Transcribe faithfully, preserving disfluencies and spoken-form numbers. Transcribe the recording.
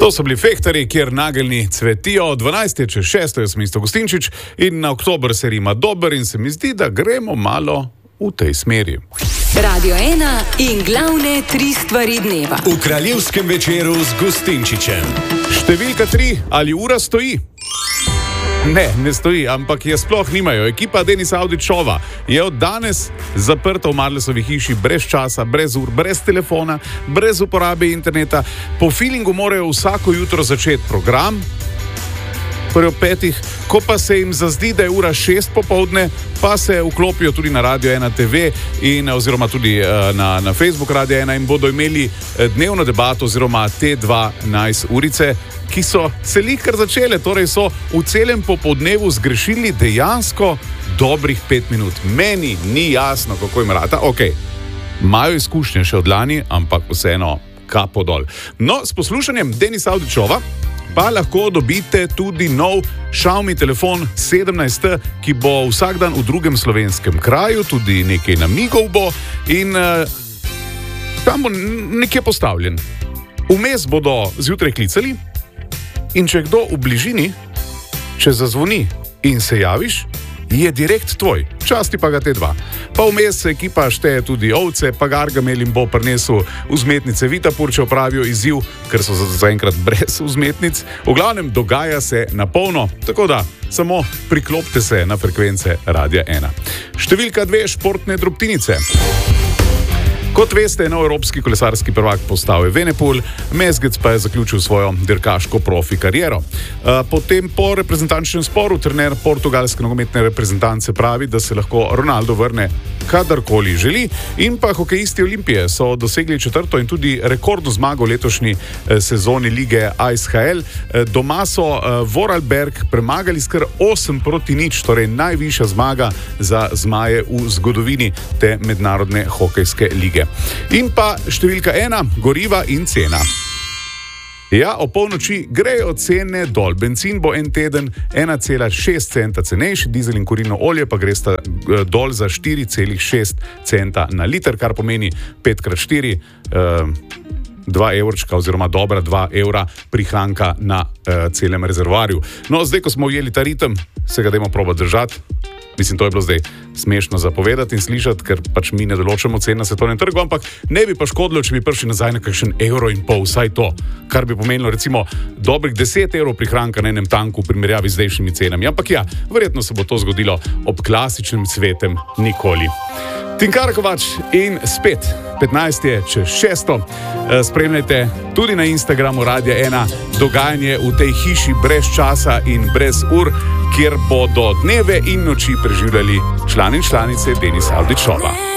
To so bili Fehtarji, kjer nageljni cvetijo. dvanajst je čez šesto, jaz sem Isto Gustinčič in na oktober se rima dober in se mi zdi, da gremo malo v tej smeri. Radio ena in glavne tri stvari dneva. V kraljevskem večeru z Gustinčičem. Številka tri, ali ura stoji? Ne, ne stoji, ampak je sploh nimajo. Ekipa Denisa Avdićova je od danes zaprta v Marlesovi hiši brez časa, brez ur, brez telefona, brez uporabe interneta. Po feelingu morajo vsako jutro začeti program, prvi ob petih, ko pa se jim zazdi, da je ura šest popoldne, pa se vklopijo tudi na Radio ena te ve in oziroma tudi na, na Facebook Radio ena in bodo imeli dnevno debato oziroma te dvanajst urice, ki so celikar začele, torej so v celem popoldnevu zgrešili dejansko dobrih pet minut. Meni ni jasno, kako jim rata. Ok, imajo izkušnje še od lani, ampak vseeno kapo dol. No, s poslušanjem Denisa Avdićova pa lahko dobite tudi nov Xiaomi telefon sedemnajst T, ki bo vsak dan v drugem slovenskem kraju, tudi nekaj namigov bo in uh, tam bo nekje postavljen. Vmes bodo zjutraj klicali in če kdo v bližini, če zazvoni in se javiš, je direkt tvoj, časti pa ga te dva. Pa vmes se ekipa šteje tudi ovce, pa Gargamel jim bo prinesel vzmetnice Vitapur, če opravijo izziv, ker so zaenkrat brez vzmetnic. V glavnem dogaja se na polno, tako da samo priklopite se na frekvence Radia ena. Številka dve, športne drobtinice. Kot veste, je nov evropski kolesarski prvak postal Evenepoel, Mezgec pa je zaključil svojo dirkaško profi kariero. Potem po reprezentančnem sporu trener portugalske nogometne reprezentance pravi, da se lahko Ronaldo vrne kadarkoli želi in pa hokejisti Olimpije so dosegli četrto in tudi rekordno zmago v letošnji sezoni lige A S H L. Doma so Vorarlberg premagali skar osem proti nič, torej najvišja zmaga za zmaje v zgodovini te mednarodne hokejske lige. In pa številka ena, goriva in cena. Ja, o polnoči grejo cene dol. Bencin bo en teden ena cela šest centa cenejši, dizel in kurilno olje pa gresta dol za štiri cela šest centa na liter, kar pomeni pet krat štiri, dva evrčka oziroma dobra dva evra prihranka na uh, celem rezervoarju. No, zdaj, ko smo ujeli ta ritem, se ga dajmo probati držati. Mislim, to je bilo zdaj smešno zapovedati in slišati, ker pač mi ne določamo cen na svetovnem trgu, ampak ne bi pa škodilo, če bi prišli nazaj na kakšen evro in pol, vsaj to, kar bi pomenilo recimo dobrih deset evrov prihranka na enem tanku v primerjavi z zdajšnjimi cenami. Ampak ja, verjetno se bo to zgodilo ob klasičnem svetem nikoli. Tinkar Kovač in spet petnajst je čez šesto. Spremljajte tudi na Instagramu Radia ena dogajanje v tej hiši brez časa in brez ur, kjer bodo dneve in noči preživljali člani in članice Denisa Avdićova.